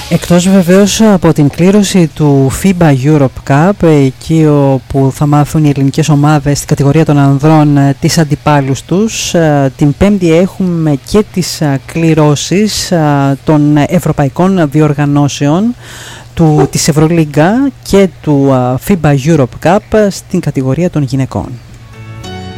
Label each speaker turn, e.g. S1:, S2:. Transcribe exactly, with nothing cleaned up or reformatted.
S1: Εκτός βεβαίως από την κλήρωση του φίμπα Europe Cup, εκεί όπου θα μάθουν οι ελληνικές ομάδες στην κατηγορία των ανδρών τις αντιπάλους τους, την Πέμπτη έχουμε και τις κληρώσεις των ευρωπαϊκών διοργανώσεων του, της Ευρωλίγκα και του φίμπα Europe Cup στην κατηγορία των γυναικών.